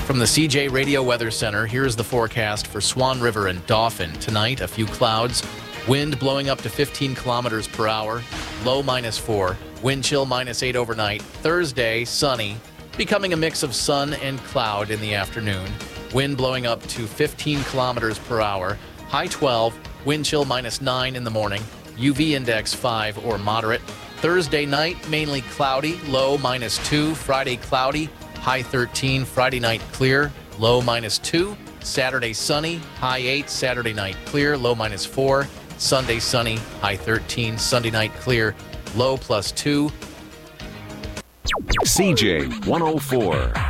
From the CJ Radio Weather Center, here's the forecast for Swan River and Dauphin. Tonight, a few clouds, wind blowing up to 15 kilometers per hour, low -4, wind chill -8 overnight. Thursday, sunny, becoming a mix of sun and cloud in the afternoon. Wind blowing up to 15 kilometers per hour, high 12, wind chill -9 in the morning, UV index 5 or moderate. Thursday night, mainly cloudy, low -2. Friday, cloudy, high 13. Friday night, clear, low -2. Saturday, sunny, high 8. Saturday night, clear, low -4. Sunday, sunny, high 13. Sunday night, clear, low +2. CJ 104.